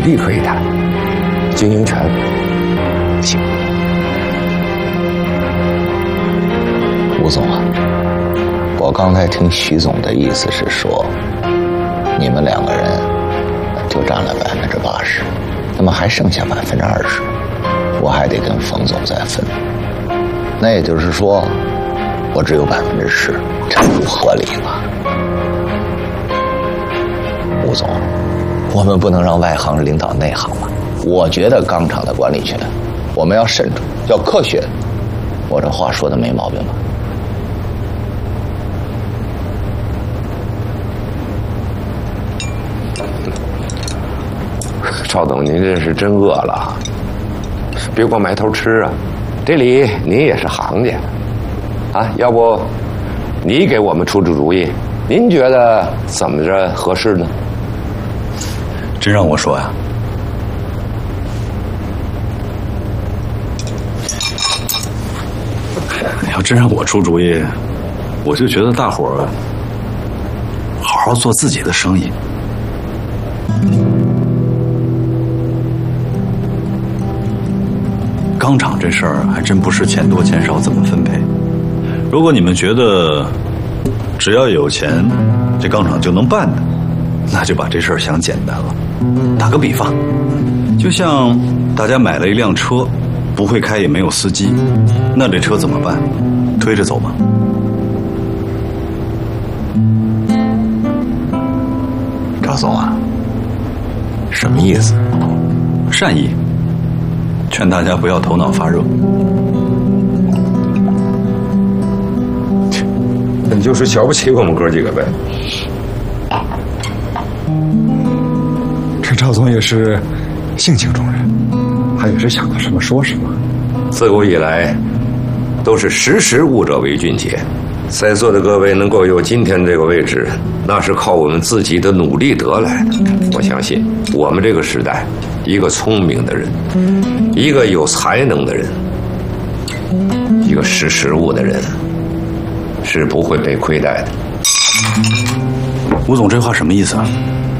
利可以谈，经营权不行。 吴总啊，我刚才听徐总的意思是说，你们2个人就占了80%，那么还剩下20%，我还得跟冯总再分。那也就是说，我只有10%，这不合理吗？吴总，我们不能让外行领导内行吧？我觉得钢厂的管理权，我们要慎重，要科学。我这话说的没毛病吧？ 赵总，您这是真饿了，别光埋头吃啊！这里您也是行家，啊，要不你给我们出主意，您觉得怎么着合适呢？ 真让我说呀，要真让我出主意，我就觉得大伙儿好好做自己的生意。钢厂这事儿还真不是钱多钱少怎么分配。如果你们觉得只要有钱，这钢厂就能办的，那就把这事儿想简单了。打个比方，就像大家买了一辆车，不会开也没有司机，那这车怎么办？推着走吗？ 赵总啊，什么意思？ 善意，劝大家不要头脑发热。 你就是瞧不起我们哥几个呗？ 这赵总也是性情中人，他也是想到什么说什么。 自古以来，都是识时务者为俊杰。在座的各位能够有今天这个位置，那是靠我们自己的努力得来的。我相信，我们这个时代，一个聪明的人，一个有才能的人，一个识时务的人，是不会被亏待的。 吴总这话什么意思啊？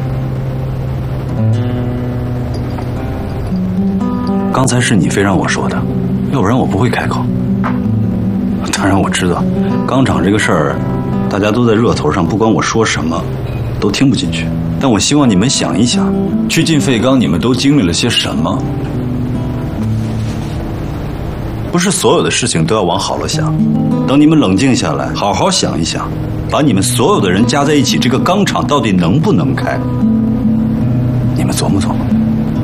刚才是你非让我说的，要不然我不会开口。当然我知道，钢厂这个事儿，大家都在热头上，不管我说什么，都听不进去。但我希望你们想一想，去进废钢，你们都经历了些什么？不是所有的事情都要往好了想，等你们冷静下来，好好想一想，把你们所有的人加在一起，这个钢厂到底能不能开？你们琢磨琢磨。